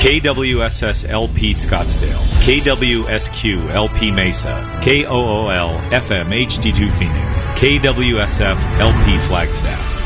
KWSS LP Scottsdale, KWSQ LP Mesa, KOOL FM HD2 Phoenix, KWSF LP Flagstaff.